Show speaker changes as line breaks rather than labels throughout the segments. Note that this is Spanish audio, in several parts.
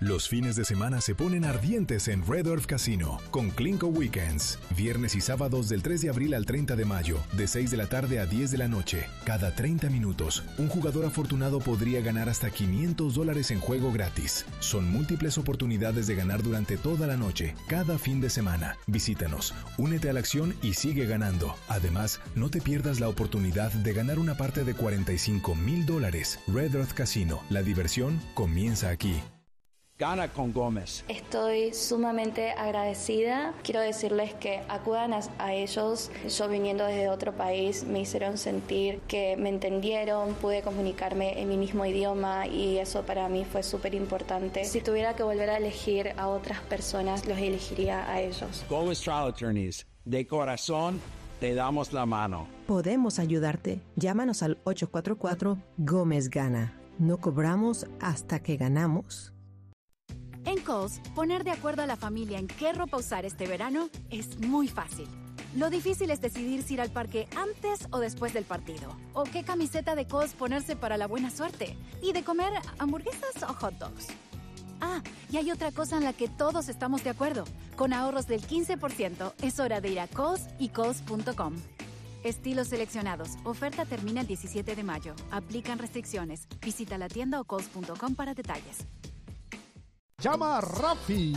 Los fines de semana se ponen ardientes en Red Earth Casino con Clinko Weekends. Viernes y sábados del 3 de abril al 30 de mayo, de 6 de la tarde a 10 de la noche. Cada 30 minutos, un jugador afortunado podría ganar hasta $500 en juego gratis. Son múltiples oportunidades de ganar durante toda la noche, cada fin de semana. Visítanos, únete a la acción y sigue ganando. Además, no te pierdas la oportunidad de ganar una parte de $45,000. Red Earth Casino, la diversión comienza aquí.
Gana con Gómez.
Estoy sumamente agradecida. Quiero decirles que acudan a ellos. Yo viniendo desde otro país me hicieron sentir que me entendieron, pude comunicarme en mi mismo idioma y eso para mí fue súper importante. Si tuviera que volver a elegir a otras personas, los elegiría a ellos.
Gómez Trial Attorneys, de corazón te damos la mano.
Podemos ayudarte. Llámanos al 844 Gómez Gana. No cobramos hasta que ganamos.
En Kohl's, poner de acuerdo a la familia en qué ropa usar este verano es muy fácil. Lo difícil es decidir si ir al parque antes o después del partido. O qué camiseta de Kohl's ponerse para la buena suerte. Y de comer hamburguesas o hot dogs. Ah, y hay otra cosa en la que todos estamos de acuerdo. Con ahorros del 15%, es hora de ir a Kohl's y Kohls.com. Estilos seleccionados. Oferta termina el 17 de mayo. Aplican restricciones. Visita la tienda o Kohls.com para detalles.
Llama a Rafi,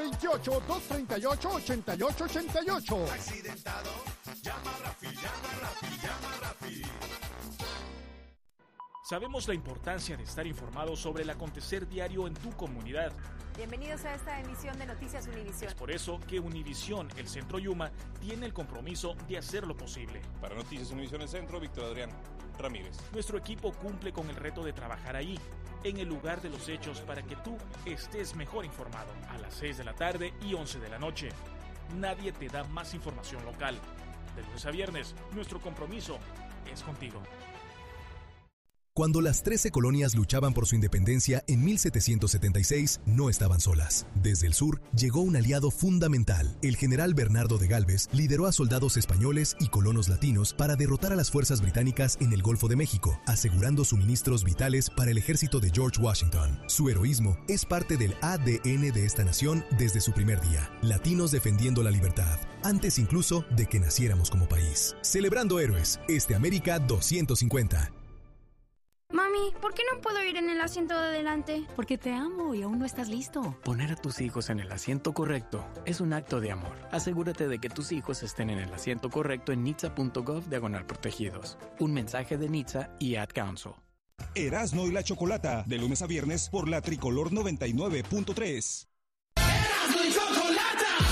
928-238-8888.
Accidentado, llama a Rafi, llama a Rafi, llama a Rafi.
Sabemos la importancia de estar informado sobre el acontecer diario en tu comunidad.
Bienvenidos a esta emisión de Noticias Univisión.
Es por eso que Univisión, el Centro Yuma, tiene el compromiso de hacerlo posible.
Para Noticias Univisión el Centro, Víctor Adrián Ramírez.
Nuestro equipo cumple con el reto de trabajar ahí, en el lugar de los hechos, para que tú estés mejor informado. A las 6 de la tarde y 11 de la noche. Nadie te da más información local. De lunes a viernes, nuestro compromiso es contigo.
Cuando las 13 colonias luchaban por su independencia en 1776, no estaban solas. Desde el sur llegó un aliado fundamental. El general Bernardo de Gálvez lideró a soldados españoles y colonos latinos para derrotar a las fuerzas británicas en el Golfo de México, asegurando suministros vitales para el ejército de George Washington. Su heroísmo es parte del ADN de esta nación desde su primer día. Latinos defendiendo la libertad, antes incluso de que naciéramos como país. Celebrando héroes, América 250.
Mami, ¿por qué no puedo ir en el asiento de adelante?
Porque te amo y aún no estás listo.
Poner a tus hijos en el asiento correcto es un acto de amor. Asegúrate de que tus hijos estén en el asiento correcto en nitsa.gov/protegidos. Un mensaje de NHTSA y Ad Council.
Erasmo y la Chocolata, de lunes a viernes por la Tricolor 99.3.
¡Erasmo y Chocolata!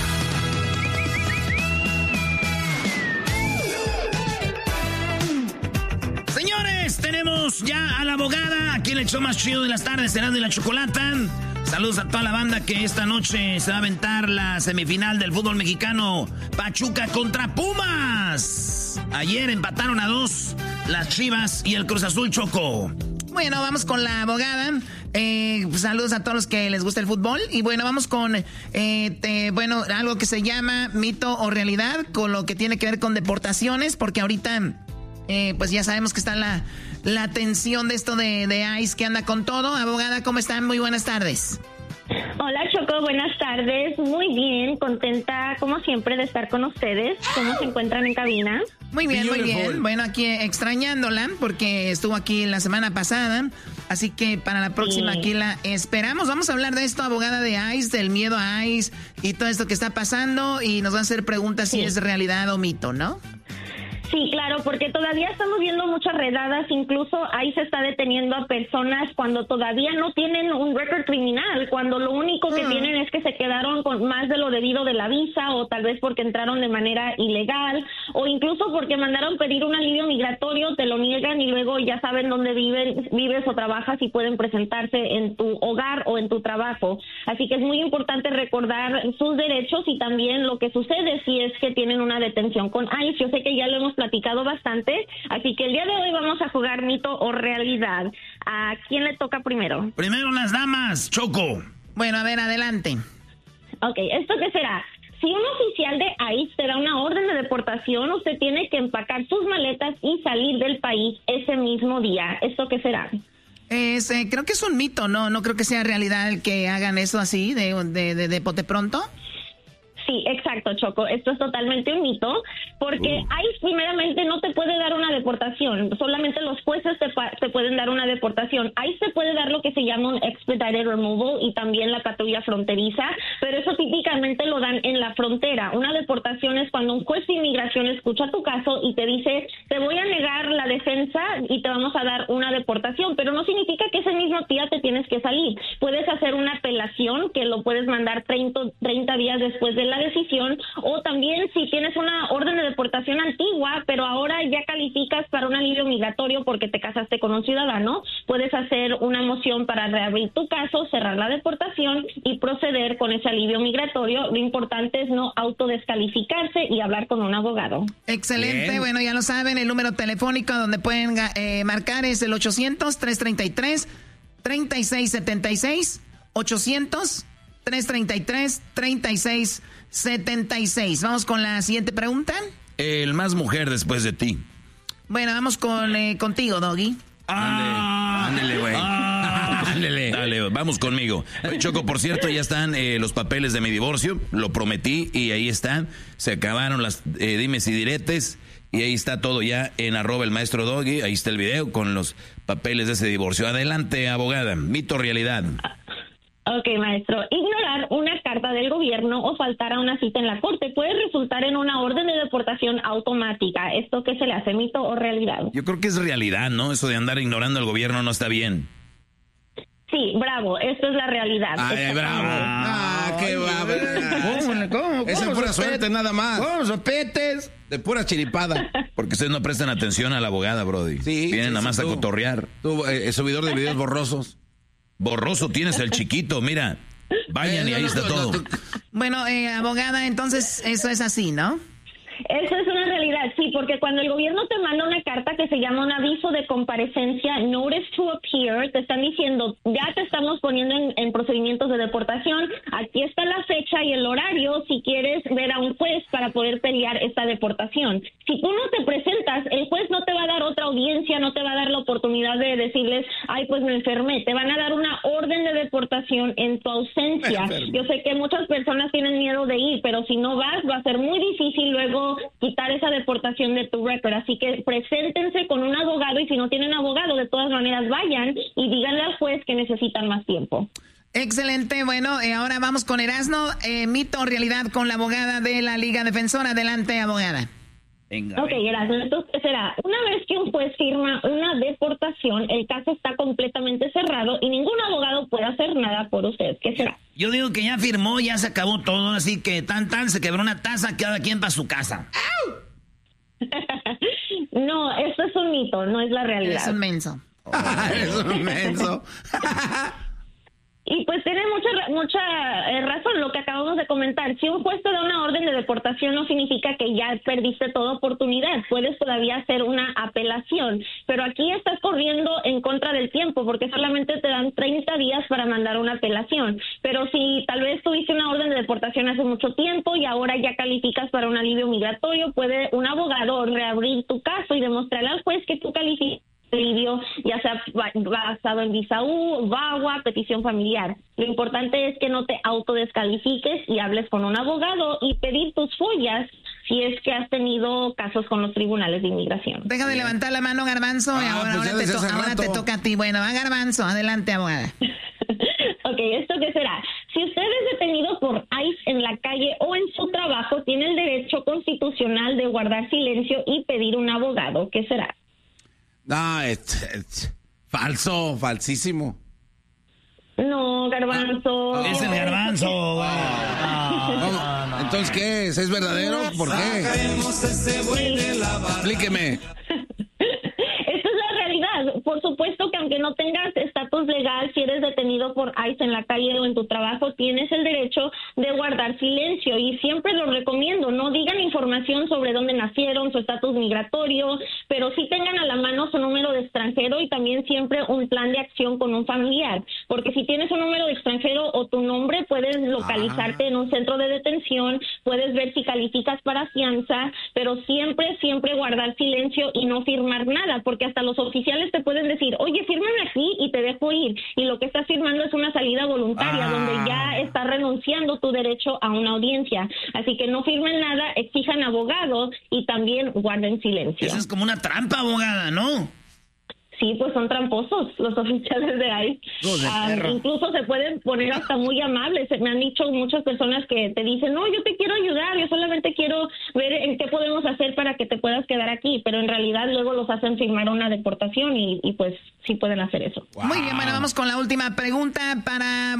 Señores, tenemos ya a la abogada aquí en el show más chido de las tardes, Erasmo y la Chocolata. Saludos a toda la banda que esta noche se va a aventar la semifinal del fútbol mexicano, Pachuca contra Pumas. Ayer empataron a 2 las Chivas y el Cruz Azul, Choco. Bueno, vamos con la abogada. Saludos a todos los que les gusta el fútbol. Y bueno, vamos con algo que se llama mito o realidad, con lo que tiene que ver con deportaciones, porque ahorita pues ya sabemos que está la tensión de esto de ICE que anda con todo. Abogada, ¿cómo están? Muy buenas tardes.
Hola Choco, buenas tardes. Muy bien, contenta como siempre de estar con ustedes. ¿Cómo se encuentran en cabina?
Muy bien, muy bien. Bueno, aquí extrañándola porque estuvo aquí la semana pasada. Así que para la próxima aquí la esperamos. Vamos a hablar de esto, abogada, de ICE, del miedo a ICE y todo esto que está pasando. Y nos van a hacer preguntas si es realidad o mito, ¿no?
Sí, claro, porque todavía estamos viendo muchas redadas, incluso ahí se está deteniendo a personas cuando todavía no tienen un récord criminal, cuando lo único que tienen es que se quedaron con más de lo debido de la visa, o tal vez porque entraron de manera ilegal, o incluso porque mandaron pedir un alivio migratorio, te lo niegan y luego ya saben dónde vives o trabajas y pueden presentarse en tu hogar o en tu trabajo. Así que es muy importante recordar sus derechos y también lo que sucede si es que tienen una detención con ICE. Yo sé que ya lo hemos platicado bastante, así que el día de hoy vamos a jugar mito o realidad. ¿A quién le toca primero?
Primero las damas, Choco. Bueno, a ver, adelante.
Ok, ¿esto qué será? Si un oficial de ICE te da una orden de deportación, usted tiene que empacar sus maletas y salir del país ese mismo día. ¿Esto qué será?
Creo que es un mito, no creo que sea realidad el que hagan eso así de bote pronto.
Sí, exacto, Choco. Esto es totalmente un mito, porque ICE primeramente no te puede dar una deportación. Solamente los jueces te pueden dar una deportación. ICE te puede dar lo que se llama un expedited removal y también la patrulla fronteriza, pero eso típicamente lo dan en la frontera. Una deportación es cuando un juez de inmigración escucha tu caso y te dice, te voy a negar la defensa y te vamos a dar una deportación, pero no significa que ese mismo día te tienes que salir. Puedes hacer una apelación que lo puedes mandar 30 días después de la decisión, o también si tienes una orden de deportación antigua, pero ahora ya calificas para un alivio migratorio porque te casaste con un ciudadano, puedes hacer una moción para reabrir tu caso, cerrar la deportación y proceder con ese alivio migratorio. Lo importante es no autodescalificarse y hablar con un abogado.
Excelente. Bien. Bueno, ya lo saben, el número telefónico donde pueden marcar es el 800-333-3676, 800-333-3676. Vamos con la siguiente pregunta.
El más mujer después de ti.
Bueno, vamos contigo, Doggy.
Ándele, güey. Ándele. Dale, vamos conmigo. Choco, por cierto, ya están los papeles de mi divorcio. Lo prometí y ahí están. Se acabaron las dimes y diretes. Y ahí está todo ya en @elmaestrodoggy. Ahí está el video con los papeles de ese divorcio. Adelante, abogada. Mito o realidad.
Ok, maestro. Ignorar una carta del gobierno o faltar a una cita en la corte puede resultar en una orden de deportación automática. ¿Esto qué se le hace, mito o realidad?
Yo creo que es realidad, ¿no? Eso de andar ignorando al gobierno no está bien.
Sí, bravo. Esto es la realidad.
Ay, bravo. Qué bravo.
¿Cómo?
Es de pura suerte, nada más.
¿Cómo sopetes?
De pura chiripada.
Porque ustedes no prestan atención a la abogada, brody.
Sí.
Vienen nada más a cotorrear.
Tú, subidor de videos borrosos.
Borroso tienes el chiquito, mira. Vayan y ahí está todo.
Bueno, abogada, entonces eso es así, ¿no?
Eso es una realidad, sí, porque cuando el gobierno te manda una carta que se llama un aviso de comparecencia, notice to appear, te están diciendo, ya te estamos poniendo en procedimientos de deportación, aquí está la fecha y el horario si quieres ver a un juez para poder pelear esta deportación. Si tú no te presentas, el juez no te va a dar otra audiencia, no te va a dar la oportunidad de decirles, ay, pues me enfermé, te van a dar una orden de deportación en tu ausencia. Yo sé que muchas personas tienen miedo de ir, pero si no vas, va a ser muy difícil luego quitar esa deportación de tu récord, así que preséntense con un abogado y si no tienen abogado, de todas maneras vayan y díganle al juez que necesitan más tiempo.
Excelente, bueno, ahora vamos con Erasno, mito o realidad con la abogada de la Liga Defensora. Adelante, abogada.
Venga, ok, Erasno, entonces será, una vez que un juez firma una deportación, el caso está completamente cerrado y ningún abogado puede hacer nada por usted. ¿Qué será?
Yo digo que ya firmó, ya se acabó todo, así que se quebró una taza, cada quien para su casa.
No, eso es un mito, no es la realidad.
Es un menso.
Es un menso.
Y pues tiene mucha razón lo que acabamos de comentar. Si un juez te da una orden de deportación no significa que ya perdiste toda oportunidad. Puedes todavía hacer una apelación. Pero aquí estás corriendo en contra del tiempo porque solamente te dan 30 días para mandar una apelación. Pero si tal vez tuviste una orden de deportación hace mucho tiempo y ahora ya calificas para un alivio migratorio, puede un abogado reabrir tu caso y demostrarle al juez que tú calificas alivio, ya sea basado en visa U, VAWA, petición familiar. Lo importante es que no te autodescalifiques y hables con un abogado y pedir tus follas si es que has tenido casos con los tribunales de inmigración.
Deja de levantar la mano, Garbanzo, y ahora te toca a ti. Bueno, va Garbanzo, adelante, abogada.
Ok, ¿esto qué será? Si usted es detenido por ICE en la calle o en su trabajo, tiene el derecho constitucional de guardar silencio y pedir un abogado. ¿Qué será?
No, es falso, falsísimo.
No, Garbanzo.
Es el Garbanzo.
No. Entonces, ¿qué es? ¿Es verdadero? ¿Por qué? Explíqueme.
Esta es la realidad. Por supuesto que aunque no tengas estatus legal, si eres detenido por ICE en la calle o en tu trabajo, tienes el derecho de guardar silencio y siempre lo recomiendo. No digan información sobre dónde nacieron, su estatus migratorio, pero sí tengan a la mano su número de extranjero y también siempre un plan de acción con un familiar. Porque si tienes un número de extranjero o tu nombre, lo localizarte en un centro de detención, puedes ver si calificas para fianza, pero siempre guardar silencio y no firmar nada, porque hasta los oficiales te pueden decir, oye, fírmame aquí y te dejo ir, y lo que estás firmando es una salida voluntaria, donde ya estás renunciando tu derecho a una audiencia. Así que no firmen nada, exijan abogado y también guarden silencio.
Eso es como una trampa, abogada, ¿no?
Sí, pues son tramposos los oficiales de ICE. Incluso se pueden poner hasta muy amables. Me han dicho muchas personas que te dicen, no, yo te quiero ayudar, yo solamente quiero ver en qué podemos hacer para que te puedas quedar aquí, pero en realidad luego los hacen firmar una deportación y pues sí pueden hacer eso.
Wow. Muy bien, bueno, vamos con la última pregunta para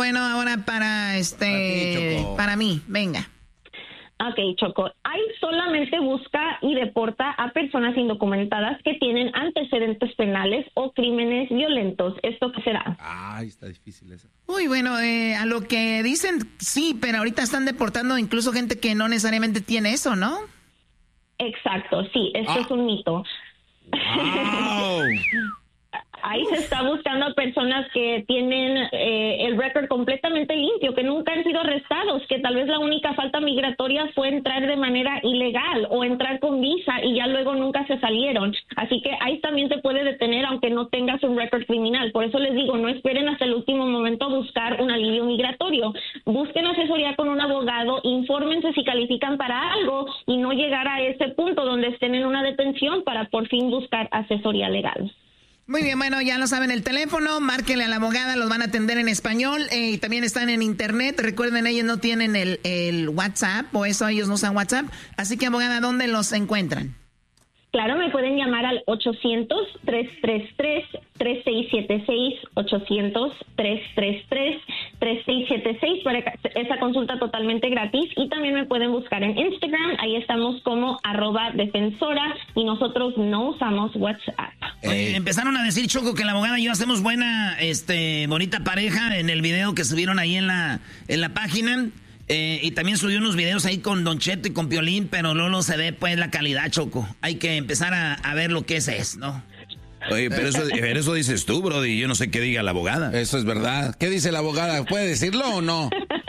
mí, venga.
Ok, Choco. ICE solamente busca y deporta a personas indocumentadas que tienen antecedentes penales o crímenes violentos. ¿Esto qué será?
Ay, está difícil eso.
Uy, bueno, a lo que dicen, sí, pero ahorita están deportando incluso gente que no necesariamente tiene eso, ¿no?
Exacto, sí, esto es un mito.
Wow.
Ahí se está buscando a personas que tienen el récord completamente limpio, que nunca han sido arrestados, que tal vez la única falta migratoria fue entrar de manera ilegal o entrar con visa y ya luego nunca se salieron. Así que ahí también te puede detener aunque no tengas un récord criminal. Por eso les digo, no esperen hasta el último momento a buscar un alivio migratorio. Busquen asesoría con un abogado, infórmense si califican para algo y no llegar a ese punto donde estén en una detención para por fin buscar asesoría legal.
Muy bien, bueno, ya lo saben, el teléfono, márquenle a la abogada, los van a atender en español y también están en internet. Recuerden, ellos no tienen el WhatsApp, o eso, ellos no usan WhatsApp. Así que, abogada, ¿dónde los encuentran?
Claro, me pueden llamar al 800-333-3676, 800-333-3676 para esa consulta totalmente gratis. Y también me pueden buscar en Instagram, ahí estamos como @defensora y nosotros no usamos WhatsApp.
Oye, empezaron a decir, Choco, que la abogada y yo hacemos bonita pareja en el video que subieron ahí en la página. Y también subió unos videos ahí con Don Cheto y con Piolín, pero no se ve pues la calidad, Choco. Hay que empezar a ver lo que es, ¿no?
Oye, pero eso dices tú, brody. Yo no sé qué diga la abogada.
Eso es verdad. ¿Qué dice la abogada? ¿Puede decirlo o no?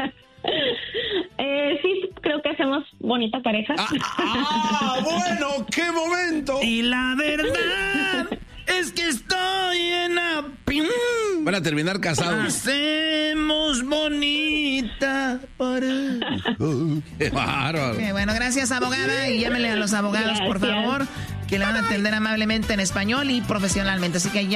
Sí, creo que hacemos bonita pareja.
Bueno, qué momento.
Y la verdad es que estoy en la...
Van a terminar casados.
Hacemos bonita pareja.
Qué bárbaro.
Bueno, gracias, abogada, y llámenle a los abogados, por favor, que le van a atender amablemente en español y profesionalmente. Así que ya